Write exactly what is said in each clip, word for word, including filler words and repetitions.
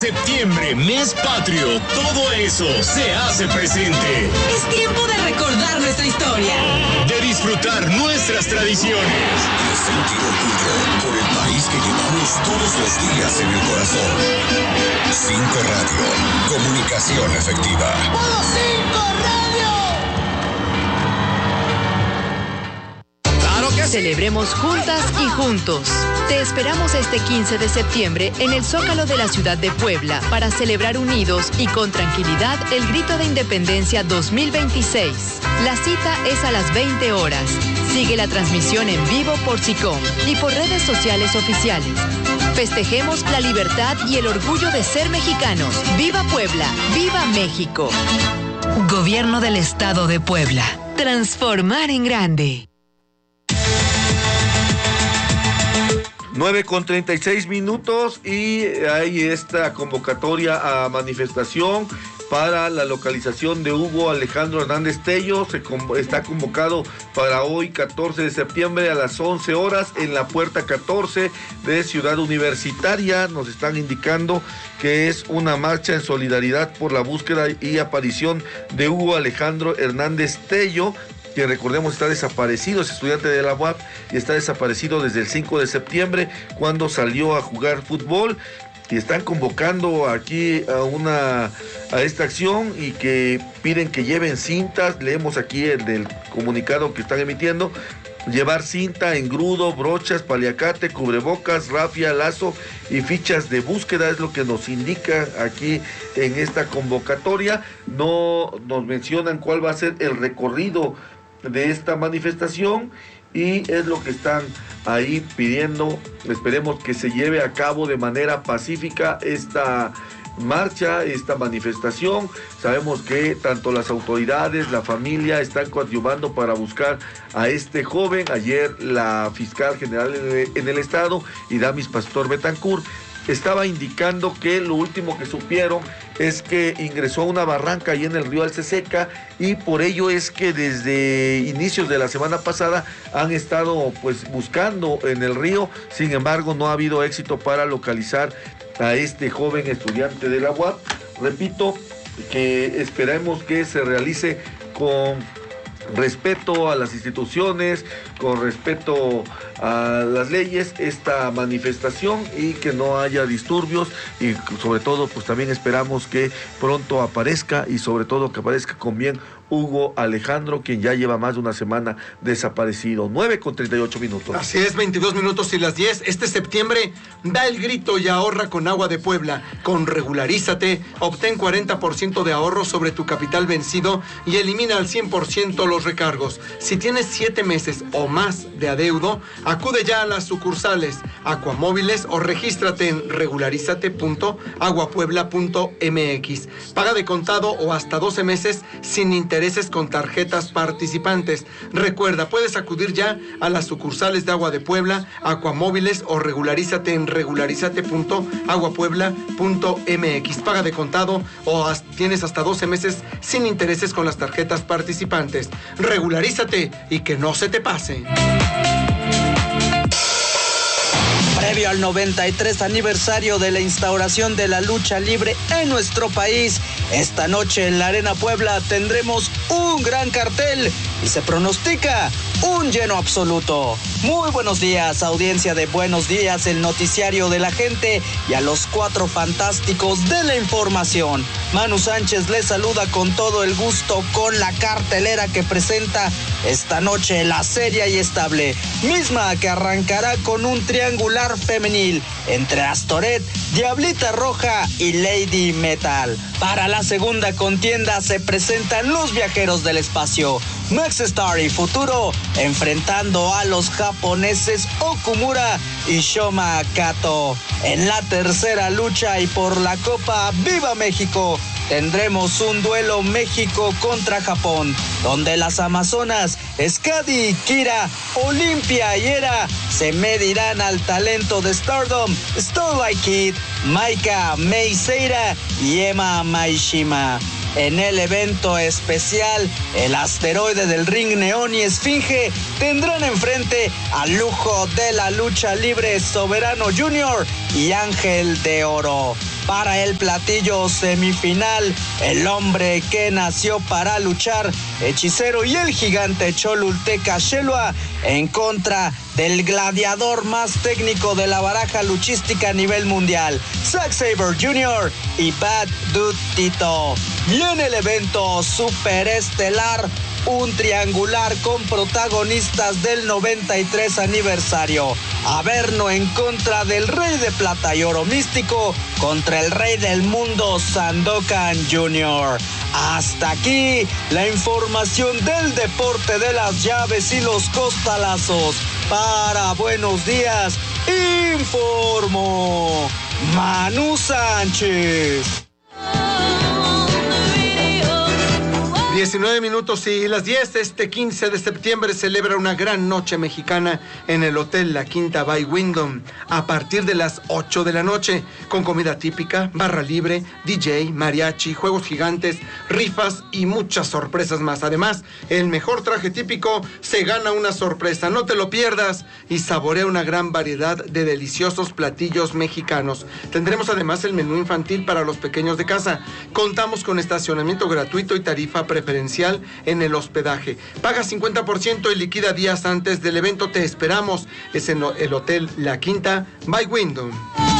Septiembre, mes patrio, todo eso se hace presente. Es tiempo de recordar nuestra historia. De disfrutar nuestras tradiciones. De sentir orgullo por el país que llevamos todos los días en el corazón. Cinco Radio, comunicación efectiva. ¡Modo cinco Radio! Celebremos juntas y juntos. Te esperamos este quince de septiembre en el Zócalo de la ciudad de Puebla para celebrar unidos y con tranquilidad el Grito de Independencia dos mil veintiséis. La cita es a las veinte horas. Sigue la transmisión en vivo por SICOM y por redes sociales oficiales. Festejemos la libertad y el orgullo de ser mexicanos. ¡Viva Puebla! ¡Viva México! Gobierno del Estado de Puebla. Transformar en grande. nueve con treinta y seis minutos y hay esta convocatoria a manifestación para la localización de Hugo Alejandro Hernández Tello. Se con, está convocado para hoy catorce de septiembre a las once horas en la puerta catorce de Ciudad Universitaria. Nos están indicando que es una marcha en solidaridad por la búsqueda y aparición de Hugo Alejandro Hernández Tello, que recordemos está desaparecido, es estudiante de la U A P y está desaparecido desde el cinco de septiembre cuando salió a jugar fútbol, y están convocando aquí a una a esta acción y que piden que lleven cintas. Leemos aquí el del comunicado que están emitiendo: llevar cinta, engrudo, brochas, paliacate, cubrebocas, rafia, lazo y fichas de búsqueda, es lo que nos indica aquí en esta convocatoria. No nos mencionan cuál va a ser el recorrido de esta manifestación y es lo que están ahí pidiendo. Esperemos que se lleve a cabo de manera pacífica esta marcha, esta manifestación. Sabemos que tanto las autoridades, la familia están coadyuvando para buscar a este joven. Ayer la fiscal general en el estado, Idamis Pastor Betancourt, estaba indicando que lo último que supieron es que ingresó a una barranca ahí en el río Alceseca, y por ello es que desde inicios de la semana pasada han estado pues buscando en el río. Sin embargo, no ha habido éxito para localizar a este joven estudiante de la U A P. Repito que esperemos que se realice con respeto a las instituciones, con respeto a las leyes, esta manifestación, y que no haya disturbios, y sobre todo pues también esperamos que pronto aparezca, y sobre todo que aparezca con bien Hugo Alejandro, quien ya lleva más de una semana desaparecido. nueve con treinta y ocho minutos. Así es, veintidós minutos y las diez. Este septiembre da el grito y ahorra con Agua de Puebla. Con Regularízate, obtén cuarenta por ciento de ahorro sobre tu capital vencido y elimina al cien por ciento los recargos. Si tienes siete meses o más de adeudo, acude ya a las sucursales Acuamóviles o regístrate en regularízate punto aguapuebla punto m x. Paga de contado o hasta doce meses sin interés con tarjetas participantes. Recuerda, puedes acudir ya a las sucursales de Agua de Puebla, Acuamóviles o regularízate en regularízate punto aguapuebla punto m x. Paga de contado o has, tienes hasta doce meses sin intereses con las tarjetas participantes. Regularízate y que no se te pase. Previo al noventa y tres aniversario de la instauración de la lucha libre en nuestro país, esta noche en la Arena Puebla tendremos un gran cartel y se pronostica un lleno absoluto. Muy buenos días, audiencia de Buenos Días, el noticiario de la gente, y a los cuatro fantásticos de la información. Manu Sánchez les saluda con todo el gusto con la cartelera que presenta esta noche la seria y estable, misma que arrancará con un triangular femenil entre Astoret, Diablita Roja y Lady Metal. Para la segunda contienda se presentan los viajeros del espacio, Max Star y Futuro, enfrentando a los japoneses Okumura y Shoma Kato. En la tercera lucha y por la Copa Viva México, tendremos un duelo México contra Japón, donde las amazonas Skadi, Kira, Olimpia y Era se medirán al talento de Stardom, Starlight Kid, Maika Meiseira y Emma Maishima. En el evento especial, el asteroide del ring Neón y Esfinge tendrán enfrente al lujo de la lucha libre Soberano Junior y Ángel de Oro. para el platillo semifinal. El hombre que nació para luchar, Hechicero y el gigante Cholulteca Shelua en contra del gladiador más técnico de la baraja luchística a nivel mundial, Zack Sabre junior y Bad Dude Tito. Y en el evento superestelar, un triangular con protagonistas del noventa y tres aniversario. Averno en contra del Rey de Plata y Oro Místico contra el Rey del Mundo Sandokan junior Hasta aquí la información del deporte de las llaves y los costalazos. Para Buenos Días, informó Manu Sánchez. diecinueve minutos y las diez. Este quince de septiembre celebra una gran noche mexicana en el Hotel La Quinta by Wyndham a partir de las ocho de la noche, con comida típica, barra libre, D J, mariachi, juegos gigantes, rifas y muchas sorpresas más. Además, el mejor traje típico se gana una sorpresa. No te lo pierdas y saborea una gran variedad de deliciosos platillos mexicanos. Tendremos además el menú infantil para los pequeños de casa. Contamos con estacionamiento gratuito y tarifa preferencial en el hospedaje. Paga cincuenta por ciento y liquida días antes del evento. Te esperamos. Es en el Hotel La Quinta by Wyndham.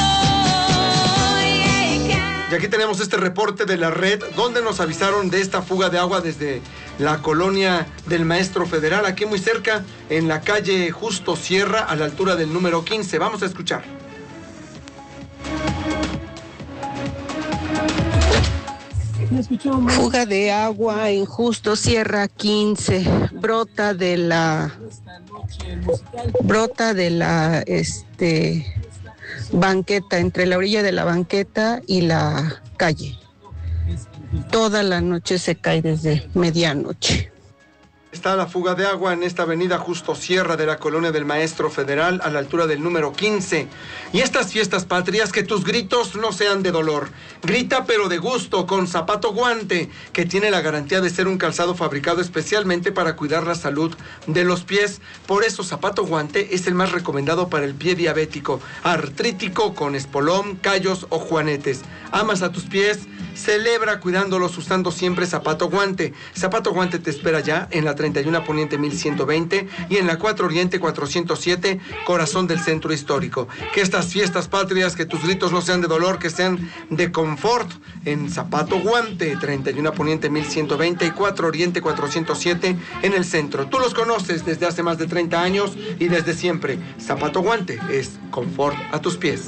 Y aquí tenemos este reporte de la red donde nos avisaron de esta fuga de agua desde la colonia del Maestro Federal, aquí muy cerca, en la calle Justo Sierra, a la altura del número quince. Vamos a escuchar. Fuga de agua en Justo Sierra quince, brota de la brota de la este banqueta, entre la orilla de la banqueta y la calle. Toda la noche se cae desde medianoche. Está la fuga de agua en esta avenida Justo Sierra de la colonia del Maestro Federal, a la altura del número quince. Y estas fiestas patrias, que tus gritos no sean de dolor. Grita pero de gusto con Zapato Guante, que tiene la garantía de ser un calzado fabricado especialmente para cuidar la salud de los pies. Por eso Zapato Guante es el más recomendado para el pie diabético, artrítico, con espolón, callos o juanetes. Amas a tus pies, celebra cuidándolos usando siempre Zapato Guante. Zapato Guante te espera ya en la treinta y uno Poniente mil ciento veinte y en la cuatro Oriente cuatrocientos siete, corazón del centro histórico. Que estas fiestas patrias, que tus gritos no sean de dolor, que sean de confort. En Zapato Guante, treinta y uno Poniente mil ciento veinte y cuatro Oriente cuatrocientos siete en el centro. Tú los conoces desde hace más de treinta años y desde siempre. Zapato Guante es confort a tus pies.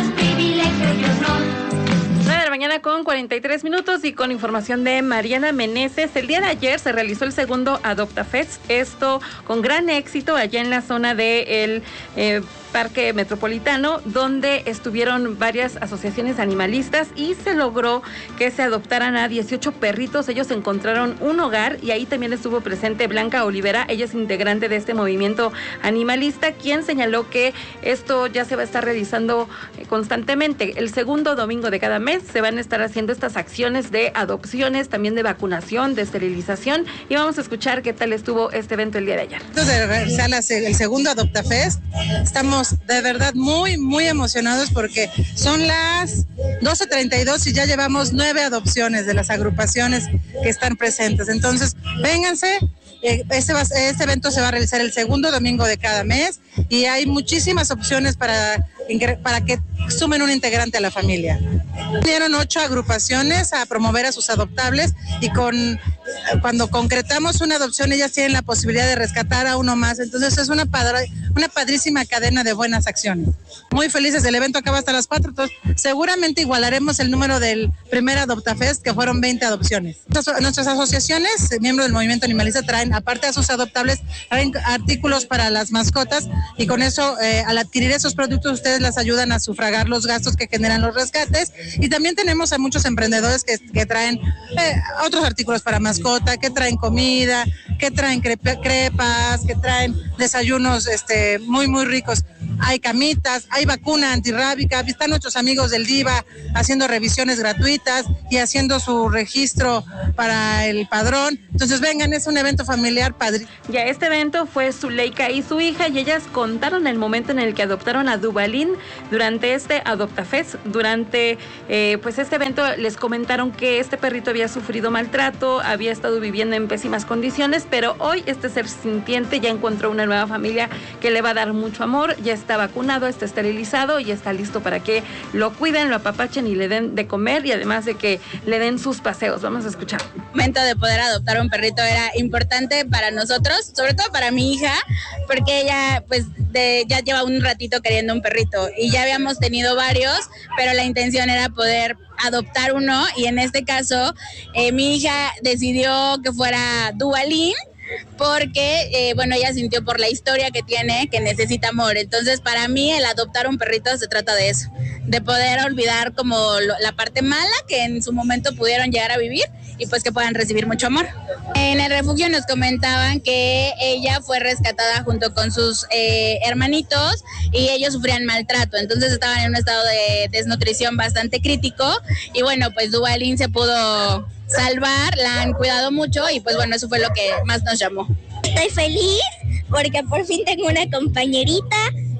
nueve de la mañana con cuarenta y tres minutos y con información de Mariana Meneses. El día de ayer se realizó el segundo Adopta Fest, esto con gran éxito allá en la zona del eh, Parque Metropolitano, donde estuvieron varias asociaciones animalistas y se logró que se adoptaran a dieciocho perritos. Ellos encontraron un hogar y ahí también estuvo presente Blanca Olivera. Ella es integrante de este movimiento animalista, quien señaló que esto ya se va a estar realizando constantemente. El segundo domingo de cada mes se van a estar haciendo estas acciones de adopciones, también de vacunación, de esterilización, y vamos a escuchar qué tal estuvo este evento el día de ayer. De realizar el segundo Adopta Fest, estamos de verdad muy, muy emocionados porque son las doce treinta y dos y ya llevamos nueve adopciones de las agrupaciones que están presentes. Entonces, vénganse. Este, va, este evento se va a realizar el segundo domingo de cada mes y hay muchísimas opciones para, para que sumen un integrante a la familia. Vinieron ocho agrupaciones a promover a sus adoptables y con cuando concretamos una adopción ellas tienen la posibilidad de rescatar a uno más. Entonces es una, padre, una padrísima cadena de buenas acciones. Muy felices, el evento acaba hasta las cuatro, entonces seguramente igualaremos el número del primer Adopta Fest, que fueron veinte adopciones. Nuestras asociaciones, miembros del movimiento animalista, traen, aparte de sus adoptables, traen artículos para las mascotas y con eso, eh, al adquirir esos productos, ustedes las ayudan a sufragar los gastos que generan los rescates. Y también tenemos a muchos emprendedores que, que traen eh, otros artículos para mascota, que traen comida, que traen crepe, crepas, que traen desayunos este, muy, muy ricos. Hay camitas, hay vacuna antirrábica, están nuestros amigos del DIVA haciendo revisiones gratuitas y haciendo su registro para el padrón. Entonces vengan, es un evento familiar padre. Ya este evento fue Zuleika y su hija y ellas contaron el momento en el que adoptaron a Duvalín durante este AdoptaFest. Durante eh, pues este evento les comentaron que este perrito había sufrido maltrato, había estado viviendo en pésimas condiciones, pero hoy este ser sintiente ya encontró una nueva familia que le va a dar mucho amor, ya está vacunado, está esterilizado y está listo para que lo cuiden, lo apapachen y le den de comer y además de que le den sus paseos. Vamos a escuchar. El momento de poder adoptar un perrito era importante para nosotros, sobre todo para mi hija, porque ella pues de, ya lleva un ratito queriendo un perrito y ya habíamos tenido varios, pero la intención era poder adoptar uno y en este caso eh, mi hija decidió que fuera Duvalín porque, eh, bueno, ella sintió por la historia que tiene que necesita amor. Entonces, para mí, el adoptar un perrito se trata de eso, de poder olvidar como lo, la parte mala que en su momento pudieron llegar a vivir y pues que puedan recibir mucho amor. En el refugio nos comentaban que ella fue rescatada junto con sus eh, hermanitos y ellos sufrían maltrato, entonces estaban en un estado de desnutrición bastante crítico y bueno, pues Duvalín se pudo salvar, la han cuidado mucho y pues bueno, eso fue lo que más nos llamó. Estoy feliz porque por fin tengo una compañerita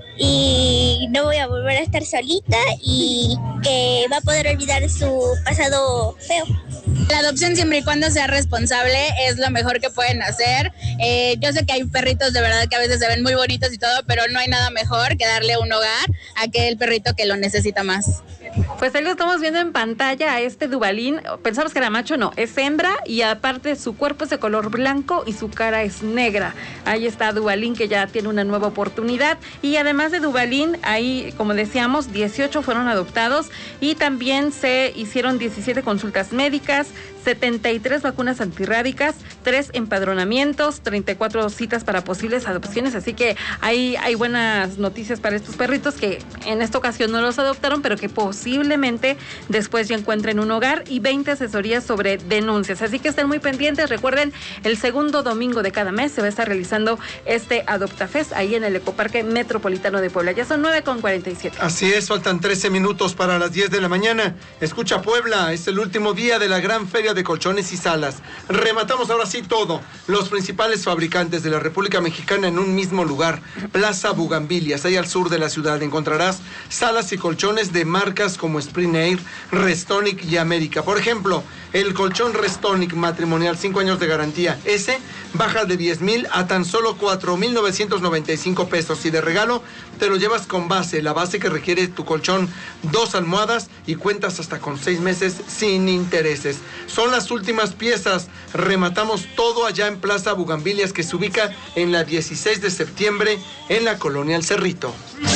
y no voy a volver a estar solita y que va a poder olvidar su pasado feo. La adopción siempre y cuando sea responsable es lo mejor que pueden hacer. Eh, yo sé que hay perritos de verdad que a veces se ven muy bonitos y todo, pero no hay nada mejor que darle un hogar a aquel perrito que lo necesita más. Pues ahí lo estamos viendo en pantalla a este Duvalín. Pensamos que era macho, no, es hembra y aparte su cuerpo es de color blanco y su cara es negra. Ahí está Duvalín que ya tiene una nueva oportunidad y además de Duvalín, ahí como decíamos, dieciocho fueron adoptados y también se hicieron diecisiete consultas médicas, setenta y tres vacunas antirrábicas, tres empadronamientos, treinta y cuatro citas para posibles adopciones, así que hay, hay buenas noticias para estos perritos que en esta ocasión no los adoptaron, pero que posiblemente después ya encuentren un hogar y veinte asesorías sobre denuncias, así que estén muy pendientes. Recuerden, el segundo domingo de cada mes se va a estar realizando este AdoptaFest ahí en el Ecoparque Metropolitano de Puebla. Ya son nueve con cuarenta y siete. Así es, faltan trece minutos para las diez de la mañana. Escucha Puebla, es el último día de la gran feria de colchones y salas. Rematamos ahora sí todo. Los principales fabricantes de la República Mexicana en un mismo lugar. Plaza Bugambilias, ahí al sur de la ciudad. Encontrarás salas y colchones de marcas como Spring Air, Restonic y América. Por ejemplo, el colchón Restonic matrimonial, cinco años de garantía. Ese baja de diez mil a tan solo cuatro mil novecientos noventa y cinco pesos. Y de regalo te lo llevas con base, la base que requiere tu colchón, dos almohadas y cuentas hasta con seis meses sin intereses. Son las últimas piezas. Rematamos todo allá en Plaza Bugambilias, que se ubica en la dieciséis de septiembre en la Colonia El Cerrito.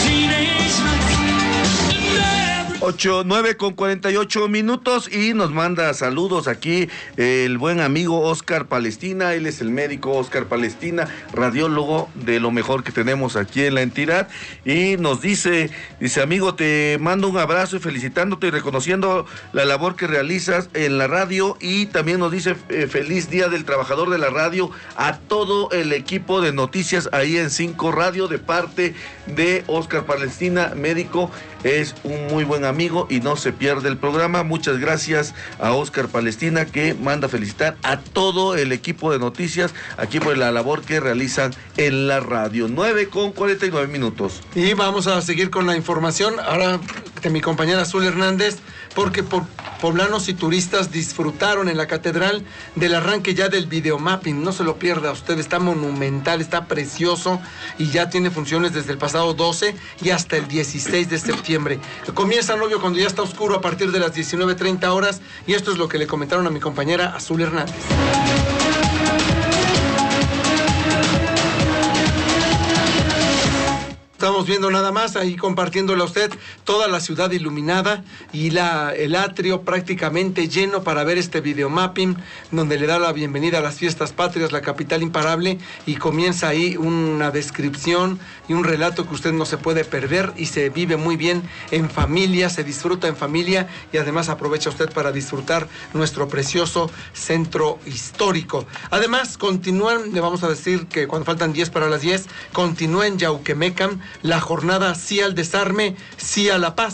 ocho, nueve con cuarenta y ocho minutos y nos manda saludos aquí el buen amigo Oscar Palestina. Él es el médico Oscar Palestina, radiólogo de lo mejor que tenemos aquí en la entidad y nos dice, dice amigo, te mando un abrazo y felicitándote y reconociendo la labor que realizas en la radio y también nos dice eh, feliz día del trabajador de la radio a todo el equipo de noticias ahí en cinco Radio de parte de Oscar Palestina, médico. Es un muy buen amigo y no se pierde el programa. Muchas gracias a Oscar Palestina, que manda felicitar a todo el equipo de noticias aquí por la labor que realizan en la radio. nueve con cuarenta y nueve minutos. Y vamos a seguir con la información ahora de mi compañera Azul Hernández, porque por poblanos y turistas disfrutaron en la catedral del arranque ya del videomapping. No se lo pierda usted, está monumental, está precioso y ya tiene funciones desde el pasado doce y hasta el dieciséis de septiembre. Comienza, novio, cuando ya está oscuro a partir de las diecinueve treinta horas y esto es lo que le comentaron a mi compañera Azul Hernández. Estamos viendo nada más ahí compartiéndole a usted toda la ciudad iluminada y la, el atrio prácticamente lleno para ver este videomapping donde le da la bienvenida a las fiestas patrias, la capital imparable, y comienza ahí una descripción y un relato que usted no se puede perder y se vive muy bien en familia, se disfruta en familia y además aprovecha usted para disfrutar nuestro precioso centro histórico. Además, continúan, le vamos a decir que cuando faltan diez para las diez, continúa en Yauquemecam la jornada Sí al Desarme, Sí a la Paz,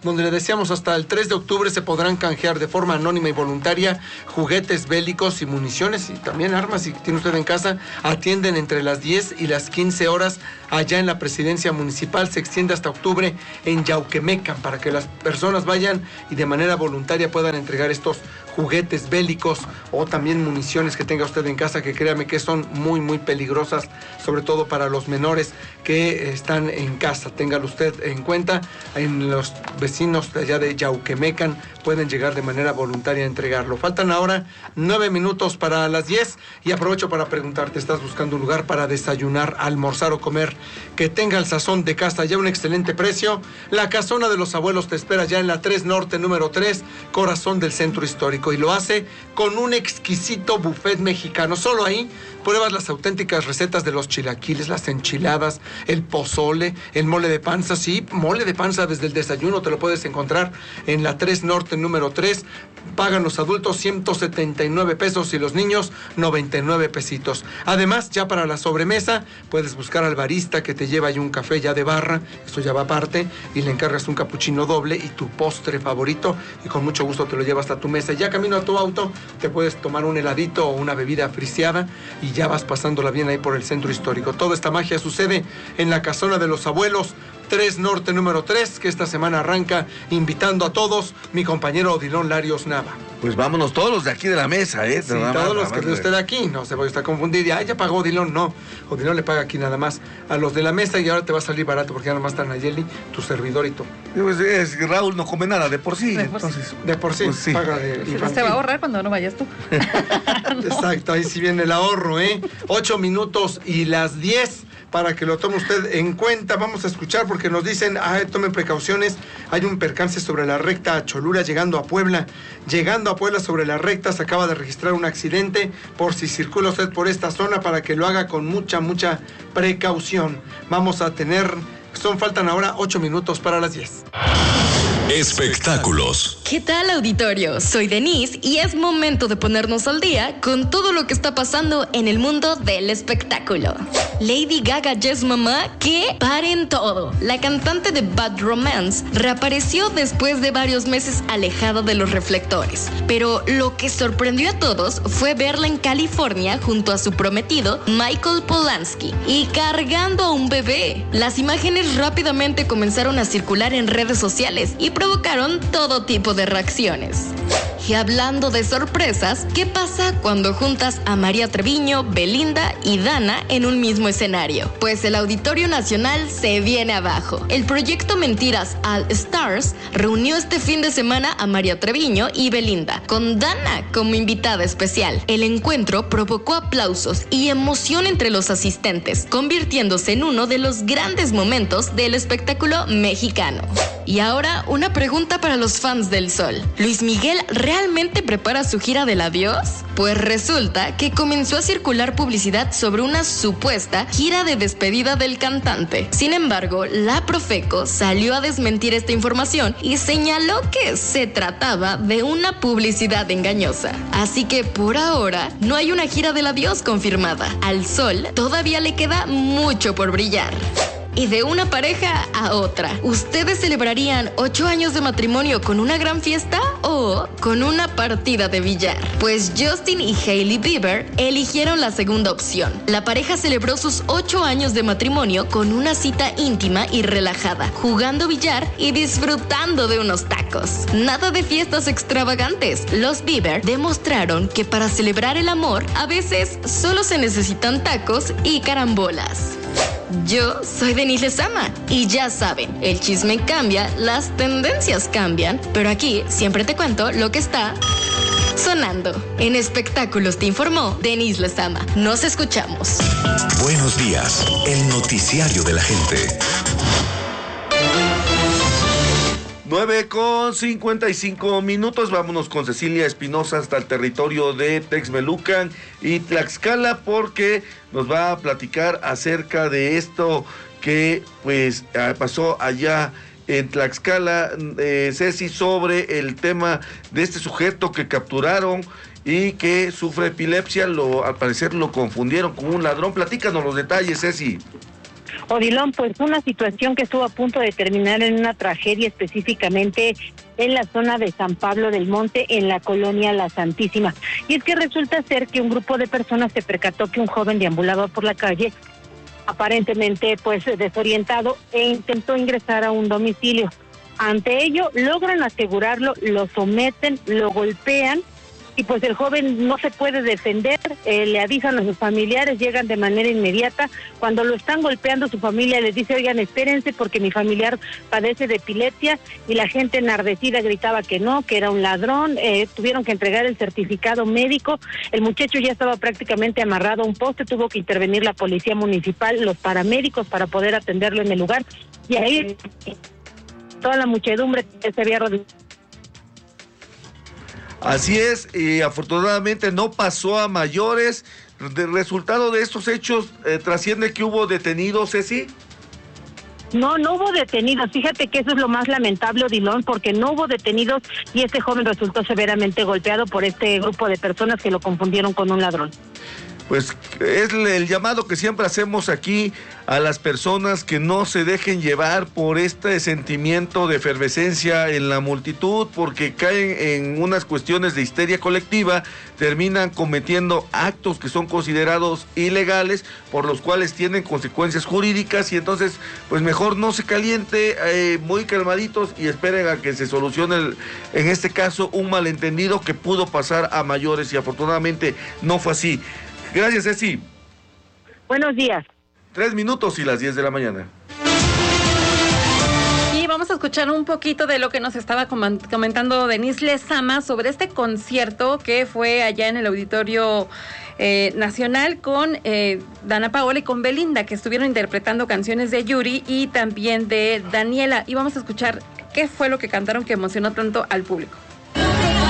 donde le decíamos hasta el tres de octubre se podrán canjear de forma anónima y voluntaria juguetes bélicos y municiones y también armas. Si tiene usted en casa, atienden entre las diez y las quince horas allá en la presidencia municipal. Se extiende hasta octubre en Yauquemecan para que las personas vayan y de manera voluntaria puedan entregar estos juguetes bélicos o también municiones que tenga usted en casa, que créame que son muy muy peligrosas, sobre todo para los menores que están en casa. Téngalo usted en cuenta. En los vecinos de allá de Yauquemecan pueden llegar de manera voluntaria a entregarlo. Faltan ahora nueve minutos para las diez y aprovecho para preguntarte, ¿estás buscando un lugar para desayunar, almorzar o comer que tenga el sazón de casa ya a un excelente precio? La Casona de los Abuelos te espera ya en la tres Norte número tres, corazón del centro histórico, y lo hace con un exquisito buffet mexicano. Solo ahí pruebas las auténticas recetas de los chilaquiles, las enchiladas, el pozole, el mole de panza. Sí, mole de panza desde el desayuno te lo puedes encontrar en la tres Norte número tres. Pagan los adultos ciento setenta y nueve pesos y los niños noventa y nueve pesitos. Además, ya para la sobremesa puedes buscar al barista que te lleva ahí un café ya de barra, esto ya va aparte, y le encargas un capuchino doble y tu postre favorito, y con mucho gusto te lo llevas a tu mesa. Ya camino a tu auto te puedes tomar un heladito o una bebida friseada y ya vas pasándola bien ahí por el centro histórico. Toda esta magia sucede en la Casona de los Abuelos, tres Norte número tres, que esta semana arranca invitando a todos mi compañero Odilon Larios Nava. Pues vámonos todos los de aquí de la mesa, ¿eh? Sí, nada todos más, los que de usted aquí, no se vaya a estar confundido. Ah, ya pagó Odilon, no. Odilon le paga aquí nada más a los de la mesa y ahora te va a salir barato porque ya nada más están Nayeli, tu servidor y tú. Pues es, Raúl no come nada de por sí. De por entonces, sí. De por sí, pues sí. Paga de infantil. Se va a ahorrar cuando no vayas tú. No. Exacto, ahí sí viene el ahorro, ¿eh? Ocho minutos y las diez. Para que lo tome usted en cuenta. Vamos a escuchar porque nos dicen, ah, tomen precauciones, hay un percance sobre la recta a Cholula llegando a Puebla. Llegando a Puebla sobre la recta se acaba de registrar un accidente, por si circula usted por esta zona, para que lo haga con mucha, mucha precaución. Vamos a tener, son, faltan ahora ocho minutos para las diez. Espectáculos. ¿Qué tal, auditorio? Soy Denise y es momento de ponernos al día con todo lo que está pasando en el mundo del espectáculo. Lady Gaga Yes Mama, que paren todo. La cantante de Bad Romance reapareció después de varios meses alejada de los reflectores. Pero lo que sorprendió a todos fue verla en California junto a su prometido Michael Polanski y cargando a un bebé. Las imágenes rápidamente comenzaron a circular en redes sociales y provocaron todo tipo de reacciones. Y hablando de sorpresas, ¿qué pasa cuando juntas a María Treviño, Belinda y Dana en un mismo escenario? Pues el Auditorio Nacional se viene abajo. El proyecto Mentiras All Stars reunió este fin de semana a María Treviño y Belinda, con Dana como invitada especial. El encuentro provocó aplausos y emoción entre los asistentes, convirtiéndose en uno de los grandes momentos del espectáculo mexicano. Y ahora, una pregunta para los fans del Sol. ¿Luis Miguel realmente prepara su gira del adiós? Pues resulta que comenzó a circular publicidad sobre una supuesta gira de despedida del cantante. Sin embargo, la Profeco salió a desmentir esta información y señaló que se trataba de una publicidad engañosa. Así que por ahora no hay una gira del adiós confirmada. Al Sol todavía le queda mucho por brillar. Y de una pareja a otra, ¿ustedes celebrarían ocho años de matrimonio con una gran fiesta o con una partida de billar? Pues Justin y Hailey Bieber eligieron la segunda opción. La pareja celebró sus ocho años de matrimonio con una cita íntima y relajada, jugando billar y disfrutando de unos tacos. Nada de fiestas extravagantes. Los Bieber demostraron que para celebrar el amor, a veces solo se necesitan tacos y carambolas. Yo soy Denise Lezama y ya saben, el chisme cambia, las tendencias cambian, pero aquí siempre te cuento lo que está sonando. En Espectáculos te informó Denise Lezama. Nos escuchamos. Buenos días, el noticiario de la gente. nueve con cincuenta y cinco minutos, vámonos con Cecilia Espinosa hasta el territorio de Texmelucan y Tlaxcala porque nos va a platicar acerca de esto que pues pasó allá en Tlaxcala, eh, Ceci, sobre el tema de este sujeto que capturaron y que sufre epilepsia. Lo, al parecer lo confundieron con un ladrón. Platícanos los detalles, Ceci. Odilón, pues una situación que estuvo a punto de terminar en una tragedia, específicamente en la zona de San Pablo del Monte, en la colonia La Santísima. Y es que resulta ser que un grupo de personas se percató que un joven deambulaba por la calle, aparentemente pues desorientado, e intentó ingresar a un domicilio. Ante ello, logran asegurarlo, lo someten, lo golpean, y pues el joven no se puede defender, eh, le avisan a sus familiares, llegan de manera inmediata. Cuando lo están golpeando, su familia les dice, oigan, espérense porque mi familiar padece de epilepsia, y la gente enardecida gritaba que no, que era un ladrón. Eh, tuvieron que entregar el certificado médico, el muchacho ya estaba prácticamente amarrado a un poste, tuvo que intervenir la policía municipal, los paramédicos para poder atenderlo en el lugar, y ahí toda la muchedumbre que se había rodeado. Así es, y afortunadamente no pasó a mayores. ¿El resultado de estos hechos eh, trasciende que hubo detenidos, Ceci? No, no hubo detenidos. Fíjate que eso es lo más lamentable, Odilón, porque no hubo detenidos y este joven resultó severamente golpeado por este grupo de personas que lo confundieron con un ladrón. Pues es el llamado que siempre hacemos aquí a las personas, que no se dejen llevar por este sentimiento de efervescencia en la multitud, porque caen en unas cuestiones de histeria colectiva, terminan cometiendo actos que son considerados ilegales, por los cuales tienen consecuencias jurídicas, y entonces pues mejor no se caliente, eh, muy calmaditos, y esperen a que se solucione el, en este caso un malentendido que pudo pasar a mayores, y afortunadamente no fue así. Gracias, Ceci. Buenos días. Tres minutos y las diez de la mañana. Y vamos a escuchar un poquito de lo que nos estaba comentando Denise Lezama sobre este concierto que fue allá en el Auditorio eh, Nacional con eh, Dana Paola y con Belinda, que estuvieron interpretando canciones de Yuri y también de Daniela. Y vamos a escuchar qué fue lo que cantaron que emocionó tanto al público.